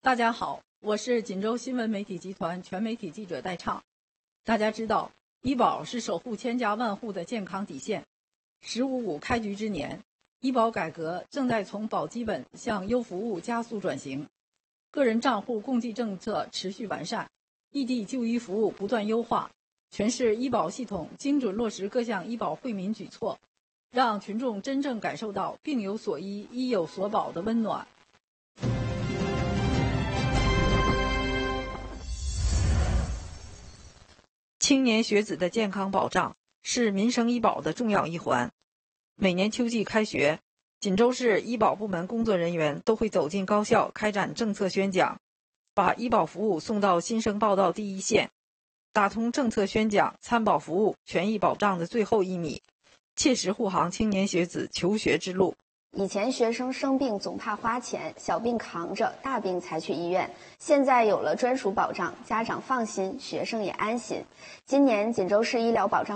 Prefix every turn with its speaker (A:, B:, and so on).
A: 大家好，我是锦州新闻媒体集团全媒体记者戴畅。大家知道，医保是守护千家万户的健康底线。“15+5”开局之年，医保改革正在从保基本向优服务加速转型，个人账户共济政策持续完善，异地就医服务不断优化，全市医保系统精准落实各项医保惠民举措，让群众真正感受到病有所医、医有所保的温暖。青年学子的健康保障是民生医保的重要一环。每年秋季开学，锦州市医保部门工作人员都会走进高校开展政策宣讲，把医保服务送到新生报道第一线，打通政策宣讲、参保服务、权益保障的最后1米，切实护航青年学子求学之路。
B: 以前学生生病总怕花钱，小病扛着，大病才去医院。现在有了专属保障，家长放心，学生也安心。今年锦州市医疗保障